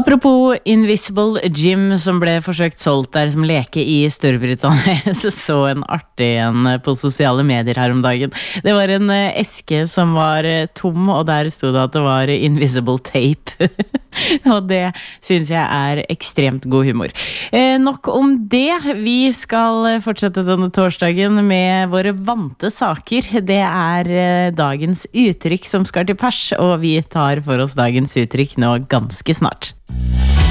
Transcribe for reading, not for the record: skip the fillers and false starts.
Apropos Invisible Jim som ble forsøkt solgt der som leke i Storbritannia, så en artig en på sosiale medier her om dagen. Det var en eske som var tom, og der stod det at det var Invisible Tape. Og det synes jeg er ekstremt god humor. Nok om det. Vi skal fortsette denne torsdagen med våre vante saker. Det er dagens uttrykk som skal til pers, og vi tar for oss dagens uttrykk nå ganske snart.